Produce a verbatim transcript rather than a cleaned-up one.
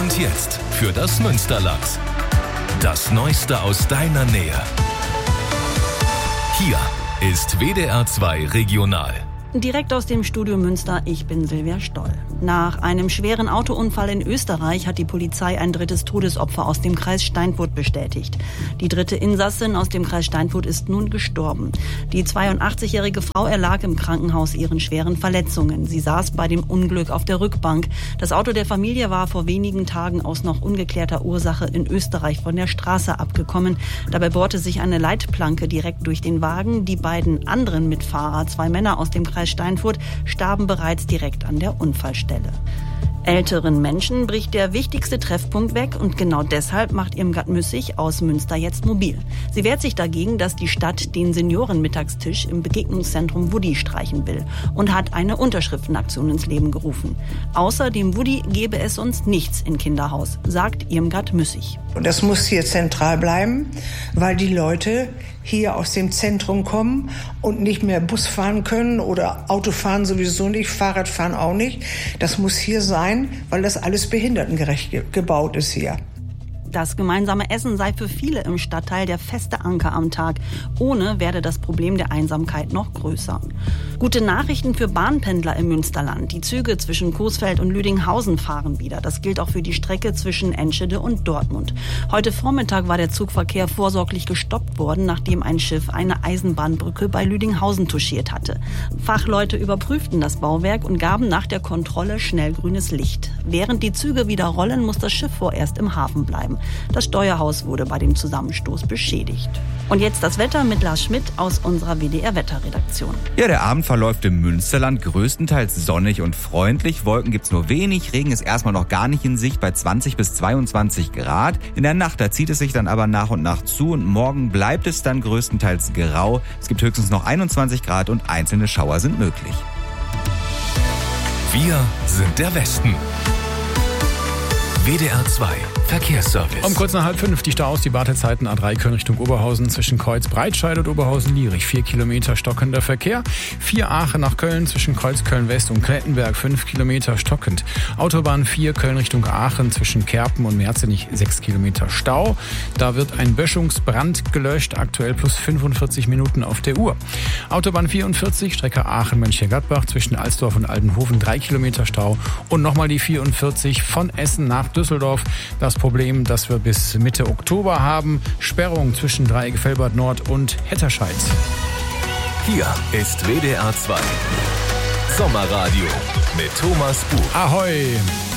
Und jetzt für das Münsterland. Das Neueste aus deiner Nähe. Hier ist W D R zwei Regional. Direkt aus dem Studio Münster, ich bin Silvia Stoll. Nach einem schweren Autounfall in Österreich hat die Polizei ein drittes Todesopfer aus dem Kreis Steinfurt bestätigt. Die dritte Insassin aus dem Kreis Steinfurt ist nun gestorben. Die zweiundachtzigjährige Frau erlag im Krankenhaus ihren schweren Verletzungen. Sie saß bei dem Unglück auf der Rückbank. Das Auto der Familie war vor wenigen Tagen aus noch ungeklärter Ursache in Österreich von der Straße abgekommen. Dabei bohrte sich eine Leitplanke direkt durch den Wagen. Die beiden anderen Mitfahrer, zwei Männer aus dem Kreis Steinfurt, starben bereits direkt an der Unfallstelle. Älteren Menschen bricht der wichtigste Treffpunkt weg und genau deshalb macht Irmgard Müssig aus Münster jetzt mobil. Sie wehrt sich dagegen, dass die Stadt den Seniorenmittagstisch im Begegnungszentrum Woody streichen will und hat eine Unterschriftenaktion ins Leben gerufen. Außer dem Woody gäbe es sonst nichts in Kinderhaus, sagt Irmgard Müssig. Und das muss hier zentral bleiben, weil die Leute hier aus dem Zentrum kommen und nicht mehr Bus fahren können oder Auto fahren sowieso nicht, Fahrrad fahren auch nicht. Das muss hier sein, weil das alles behindertengerecht ge- gebaut ist hier. Das gemeinsame Essen sei für viele im Stadtteil der feste Anker am Tag. Ohne werde das Problem der Einsamkeit noch größer. Gute Nachrichten für Bahnpendler im Münsterland. Die Züge zwischen Coesfeld und Lüdinghausen fahren wieder. Das gilt auch für die Strecke zwischen Enschede und Dortmund. Heute Vormittag war der Zugverkehr vorsorglich gestoppt worden, nachdem ein Schiff eine Eisenbahnbrücke bei Lüdinghausen touchiert hatte. Fachleute überprüften das Bauwerk und gaben nach der Kontrolle schnell grünes Licht. Während die Züge wieder rollen, muss das Schiff vorerst im Hafen bleiben. Das Steuerhaus wurde bei dem Zusammenstoß beschädigt. Und jetzt das Wetter mit Lars Schmidt aus unserer W D R-Wetterredaktion. Ja, der Abend verläuft im Münsterland größtenteils sonnig und freundlich. Wolken gibt's nur wenig, Regen ist erstmal noch gar nicht in Sicht bei zwanzig bis zweiundzwanzig Grad. In der Nacht, da zieht es sich dann aber nach und nach zu und morgen bleibt es dann größtenteils grau. Es gibt höchstens noch einundzwanzig Grad und einzelne Schauer sind möglich. Wir sind der Westen. W D R zwei Verkehrsservice. Um kurz nach halb fünf die Staus, die Wartezeiten A drei Köln Richtung Oberhausen zwischen Kreuz Breitscheid und Oberhausen-Lierich. Vier Kilometer stockender Verkehr. Vier Aachen nach Köln zwischen Kreuz Köln-West und Klettenberg. Fünf Kilometer stockend. Autobahn vier Köln Richtung Aachen zwischen Kerpen und Merzenich. Sechs Kilometer Stau. Da wird ein Böschungsbrand gelöscht. Aktuell plus fünfundvierzig Minuten auf der Uhr. Autobahn vierundvierzig, Strecke Aachen-Mönchengladbach zwischen Alsdorf und Aldenhoven. Drei Kilometer Stau. Und nochmal die vierundvierzig von Essen nach Düsseldorf. Das Problem, das wir bis Mitte Oktober haben. Sperrung zwischen Dreieck-Velbert Nord und Hetterscheid. Hier ist W D R zwei Sommerradio mit Thomas Buch. Ahoi!